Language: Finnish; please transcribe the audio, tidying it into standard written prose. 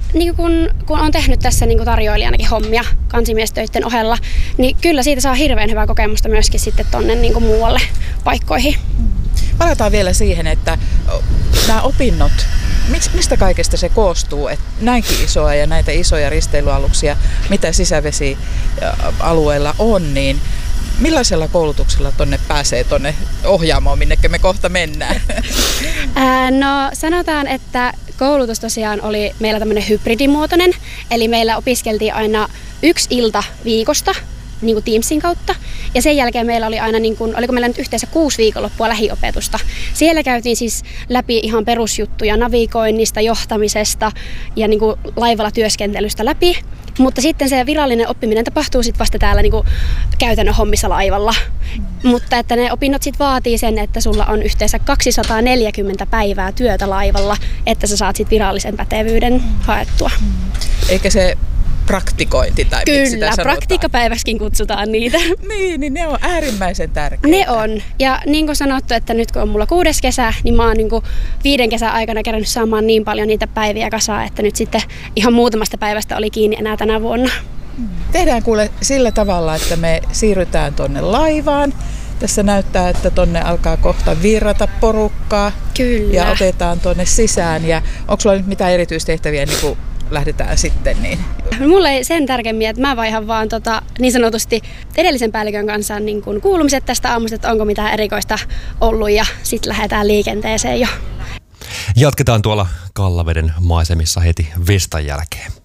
niin kun on tehnyt tässä niin tarjoilijanakin hommia kansimiestöiden ohella, niin kyllä siitä saa hirveän hyvää kokemusta myöskin sitten tonne niin muualle paikkoihin. Palataan vielä siihen, että nämä opinnot, mistä kaikesta se koostuu, että näinkin isoa ja näitä isoja risteilyaluksia, mitä sisävesialueella on, niin millaisella koulutuksella pääsee tuonne Ohjaamoon, minnekä me kohta mennään? No sanotaan, että koulutus tosiaan oli meillä tämmöinen hybridimuotoinen, eli meillä opiskeltiin aina 1 ilta viikosta niin kuin Teamsin kautta. Ja sen jälkeen meillä oli aina, oliko meillä nyt yhteensä 6 viikonloppua lähiopetusta. Siellä käytiin siis läpi ihan perusjuttuja navigoinnista, johtamisesta ja niin kuin laivalla työskentelystä läpi. Mutta sitten se virallinen oppiminen tapahtuu sitten vasta täällä niin kuin käytännön hommissa laivalla. Mutta että ne opinnot sitten vaatii sen, että sulla on yhteensä 240 päivää työtä laivalla, että sä saat sitten virallisen pätevyyden haettua. Eikä se praktikointi tai kyllä, miksi sitä sanotaan? Praktikkapäiväksikin kutsutaan niitä. niin ne on äärimmäisen tärkeitä. Ne on. Ja niin kuin sanottu, että nyt kun on mulla 6. kesä, niin mä oon niin kuin 5 kesän aikana kerännyt saamaan niin paljon niitä päiviä kasaan, että nyt sitten ihan muutamasta päivästä oli kiinni enää tänä vuonna. Tehdään kuule sillä tavalla, että me siirrytään tonne laivaan. Tässä näyttää, että tonne alkaa kohta virrata porukkaa. Kyllä. Ja otetaan tonne sisään. Ja onko sulla nyt mitään erityistehtäviä, niin kuin lähdetään sitten? Niin? Mulle ei sen tärkemmin, että mä vaihan vaan niin sanotusti edellisen päällikön kanssa niin kun kuulumiset tästä aamusta, että onko mitään erikoista ollut ja sitten lähdetään liikenteeseen jo. Jatketaan tuolla Kallaveden maisemissa heti Vestan jälkeen.